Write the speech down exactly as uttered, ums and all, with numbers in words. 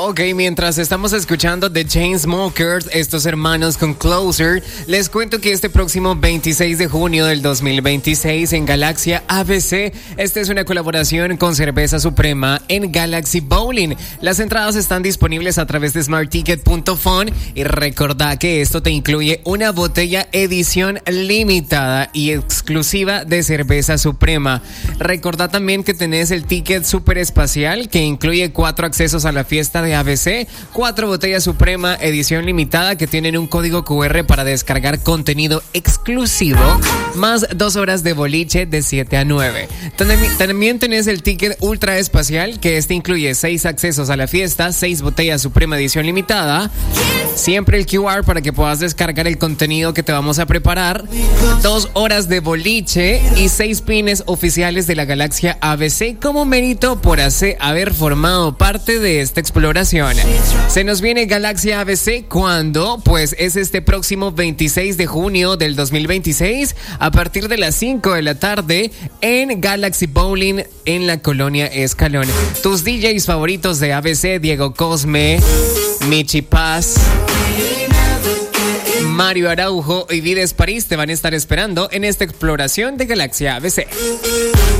Ok, mientras estamos escuchando The Chainsmokers, estos hermanos con Closer, les cuento que este próximo veintiséis de junio del dos mil veintiséis en Galaxia A B C, esta es una colaboración con Cerveza Suprema en Galaxy Bowling. Las entradas están disponibles a través de smart ticket punto fun y recordá que esto te incluye una botella edición limitada y exclusiva de Cerveza Suprema. Recordá también que tenés el ticket super espacial que incluye cuatro accesos a la fiesta de A B C, cuatro botellas Suprema edición limitada que tienen un código cu erre para descargar contenido exclusivo, más dos horas de boliche de siete a nueve. También tenés el ticket ultra espacial que este incluye seis accesos a la fiesta, seis botellas Suprema edición limitada, siempre el cu erre para que puedas descargar el contenido que te vamos a preparar, dos horas de boliche y seis pines oficiales de la Galaxia A B C como mérito por hacer, haber formado parte de esta exploración. Se nos viene Galaxia A B C cuando, pues es este próximo veintiséis de junio del dos mil veintiséis a partir de las cinco de la tarde en Galaxy Bowling en la colonia Escalón. Tus D Js favoritos de A B C, Diego Cosme, Michi Paz, Mario Araujo y Vides París te van a estar esperando en esta exploración de Galaxia A B C.